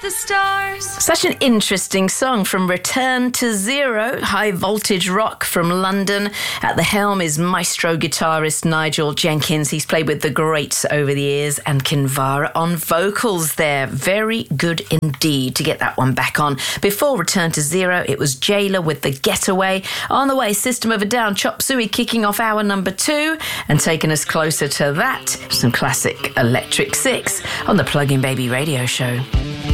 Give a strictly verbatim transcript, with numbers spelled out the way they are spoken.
the stars. Such an interesting song from Return to Zero, high voltage rock from London. At the helm is maestro guitarist Nigel Jenkins. He's played with the greats over the years, and Kinvara on vocals there. Very good indeed to get that one back on. Before Return to Zero, it was Jailer with The Getaway. On the way, System of a Down, Chop Suey kicking off hour number two, and taking us closer to that, some classic Electric Six on the Plug-in Baby Radio Show.